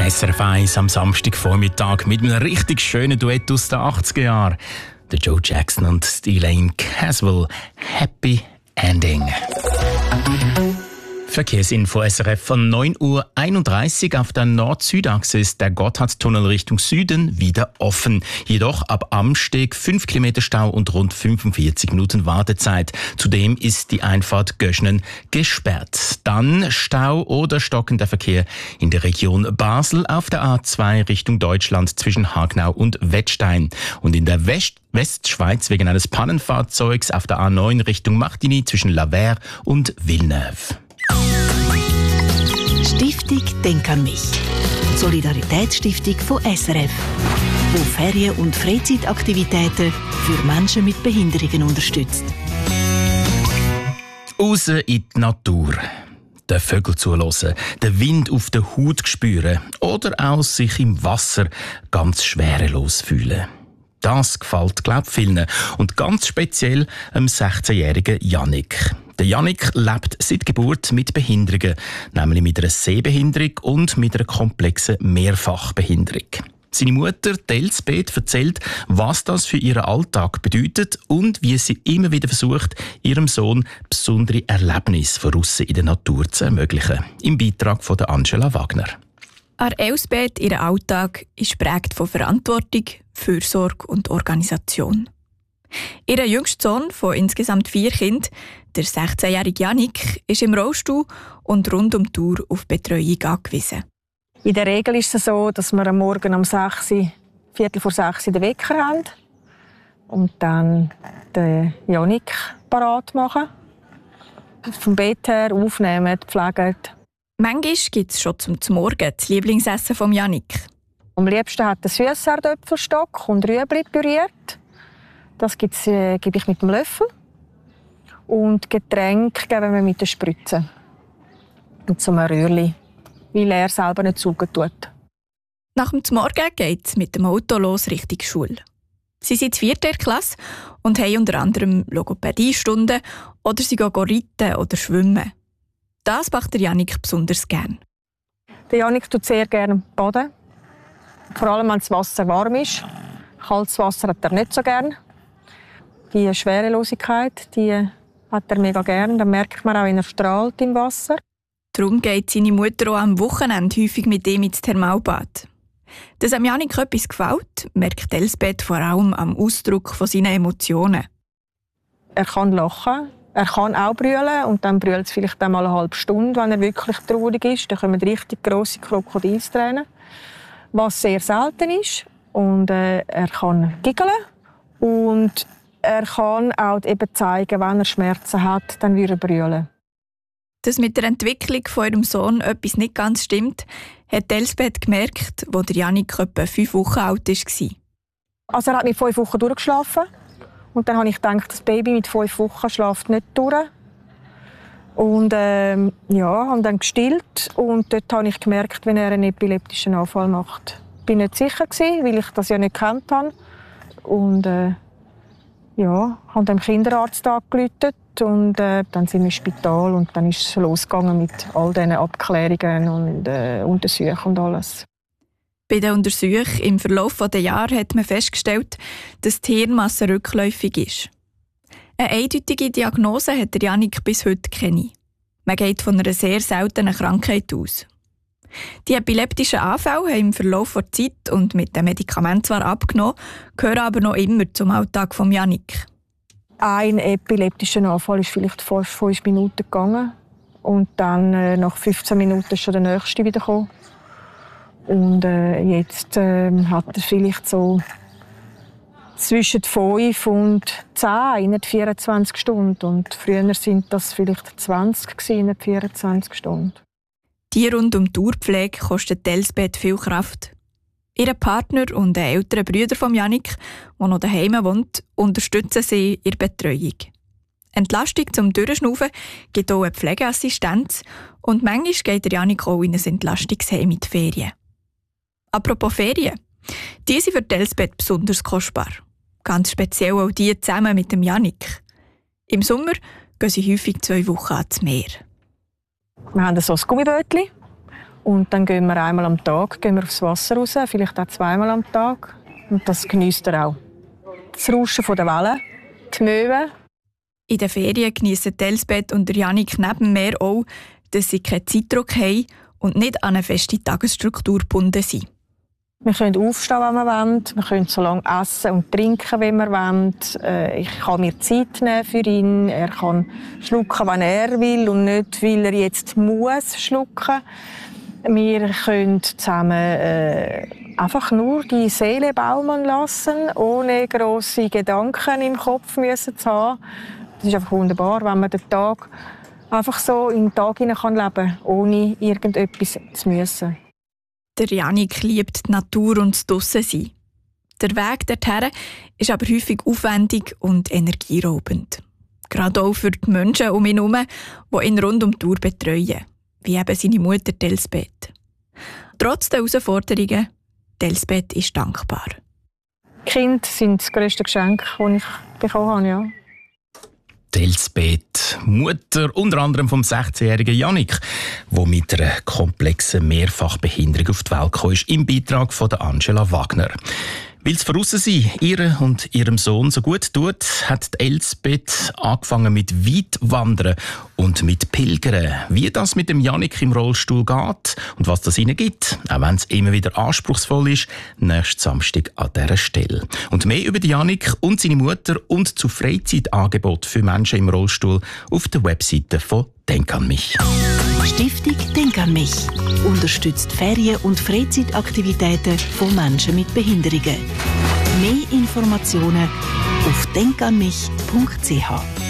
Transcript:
SRF 1 am Samstagvormittag mit einem richtig schönen Duett aus den 80er Jahren. Der Joe Jackson und Elaine Caswell. Happy Ending. Verkehrsinfo SRF von 9:31 Uhr. Auf der Nord-Süd-Achse ist der Gotthardtunnel Richtung Süden wieder offen. Jedoch ab Amsteg 5 Kilometer Stau und rund 45 Minuten Wartezeit. Zudem ist die Einfahrt Göschnen gesperrt. Dann Stau oder stockender Verkehr in der Region Basel auf der A2 Richtung Deutschland zwischen Hagnau und Wettstein. Und in der Westschweiz wegen eines Pannenfahrzeugs auf der A9 Richtung Martigny zwischen Lavers und Villeneuve. Stiftung Denk an mich. Die Solidaritätsstiftung von SRF, die Ferien- und Freizeitaktivitäten für Menschen mit Behinderungen unterstützt. Raus in die Natur. Den Vögeln zuhören, den Wind auf der Haut spüren oder auch sich im Wasser ganz schwerelos fühlen. Das gefällt, glaube ich, vielen. Und ganz speziell dem 16-jährigen Yannick. Der Yannick lebt seit Geburt mit Behinderungen, nämlich mit einer Sehbehinderung und mit einer komplexen Mehrfachbehinderung. Seine Mutter, Elsbeth, erzählt, was das für ihren Alltag bedeutet und wie sie immer wieder versucht, ihrem Sohn besondere Erlebnisse von aussen in der Natur zu ermöglichen. Im Beitrag von Angela Wagner. Elsbeth, ihr Alltag ist geprägt von Verantwortung, Fürsorge und Organisation. Ihr jüngster Sohn von insgesamt 4 Kindern, der 16-jährige Yannick, ist im Rollstuhl und rund um die Uhr auf Betreuung angewiesen. In der Regel ist es so, dass wir am Morgen um 5:45 den Wecker haben und dann den Yannick parat machen. Vom Bett her aufnehmen, pflegen. Manchmal gibt es schon zum Morgen das Lieblingsessen von Yannick. Am liebsten hat er Süsserdöpfelstock und Rüebli püriert. Das gebe ich mit dem Löffel. Und Getränk geben wir mit der Spritze. Und so einem Rührli, weil er selber nicht saugen tut. Nach dem Morgen geht es mit dem Auto los Richtung Schule. Sie sind in der 4. Klasse und haben unter anderem Logopädiestunden oder sie gehen reiten oder schwimmen. Das macht der Yannick besonders gern. Der Yannick tut sehr gerne baden. Vor allem, wenn das Wasser warm ist. Kaltes Wasser hat er nicht so gern. Die Schwerelosigkeit, die hat er mega gern. Da merkt man auch, wenn er strahlt im Wasser. Darum geht seine Mutter auch am Wochenende häufig mit ihm ins Thermalbad. Dass am Yannick etwas gefällt, merkt Elsbeth vor allem am Ausdruck von seinen Emotionen. Er kann lachen, er kann auch brüllen und dann brüllt es vielleicht einmal eine halbe Stunde, wenn er wirklich traurig ist. Dann kommen richtig grosse Krokodilstränen, was sehr selten ist. Und er kann giggeln und er kann auch eben zeigen, wenn er Schmerzen hat, dann würde er brüllen. Dass mit der Entwicklung von ihrem Sohn etwas nicht ganz stimmt, hat Elsbeth gemerkt, als der Yannick etwa 5 Wochen alt war. Also er hat mit 5 Wochen durchgeschlafen. Und dann habe ich gedacht, das Baby mit 5 Wochen schläft nicht durch. Und habe dann gestillt. Und dort habe ich gemerkt, wenn er einen epileptischen Anfall macht. Ich war nicht sicher, weil ich das ja nicht gekannt habe. Und habe dem Kinderarzt angerufen. Und dann sind wir im Spital und dann ist es losgegangen mit all diesen Abklärungen und Untersuchungen und alles. Bei den Untersuchungen im Verlauf der Jahre hat man festgestellt, dass die Hirnmasse rückläufig ist. Eine eindeutige Diagnose hat der Yannick bis heute keine. Man geht von einer sehr seltenen Krankheit aus. Die epileptischen Anfälle haben im Verlauf der Zeit und mit den Medikamenten zwar abgenommen, gehören aber noch immer zum Alltag von Yannick. Ein epileptischer Anfall ist vielleicht 5 Minuten gegangen und dann nach 15 Minuten ist schon der nächste wieder gekommen. Und jetzt hat er vielleicht so zwischen 5 und 10 in 24 Stunden. Und früher sind das vielleicht 20 in 24 Stunden. Die rund um die Uhr-Pflege kostet Elsbeth viel Kraft. Ihr Partner und ein älterer Bruder von Yannick, der noch daheim wohnt, unterstützen sie in der Betreuung. Entlastung zum Durchschnaufen gibt auch eine Pflegeassistenz und manchmal geht der Yannick auch in ein Entlastungsheim mit Ferien. Apropos Ferien. Die sind für Elsbeth besonders kostbar. Ganz speziell auch die zusammen mit dem Yannick. Im Sommer gehen sie häufig 2 Wochen ans Meer. Wir haben so ein Gummibötchen Und dann gehen wir einmal am Tag aufs Wasser raus, vielleicht auch zweimal am Tag. Und das geniesst er auch. Das Rauschen der Wellen, die Möwen. In den Ferien geniessen Elsbeth und Jannik nebenher auch, dass sie keinen Zeitdruck haben und nicht an eine feste Tagesstruktur gebunden sind. Wir können aufstehen, wenn wir wollen. Wir können so lange essen und trinken, wie wir wollen. Ich kann mir Zeit nehmen für ihn. Er kann schlucken, wenn er will und nicht, weil er jetzt muss schlucken. Wir können zusammen einfach nur die Seele baumeln lassen, ohne grosse Gedanken im Kopf müssen zu haben. Das ist einfach wunderbar, wenn man den Tag einfach so in den Tag hinein leben kann, ohne irgendetwas zu müssen. Der Jannik liebt die Natur und das Draussen-Sein. Der Weg dorthin ist aber häufig aufwendig und energieraubend. Gerade auch für die Menschen um ihn herum, die ihn rund um die Uhr betreuen, wie eben seine Mutter Elsbeth. Trotz der Herausforderungen, Elsbeth ist dankbar. Die Kinder sind das grösste Geschenk, das ich bekommen habe, ja. Elsbeth, Mutter unter anderem vom 16-jährigen Jannik, der mit einer komplexen Mehrfachbehinderung auf die Welt kam, ist im Beitrag von Angela Wagner. Weil es von aussen sein ihr und ihrem Sohn so gut tut, hat Elsbeth angefangen mit Weitwandern und mit Pilgern. Wie das mit dem Jannik im Rollstuhl geht und was das ihnen gibt, auch wenn es immer wieder anspruchsvoll ist, nächsten Samstag an dieser Stelle. Und mehr über Jannik und seine Mutter und zu Freizeitangeboten für Menschen im Rollstuhl auf der Webseite von Denk an mich. Stiftung Denk an mich unterstützt Ferien- und Freizeitaktivitäten von Menschen mit Behinderungen. Mehr Informationen auf denkanmich.ch.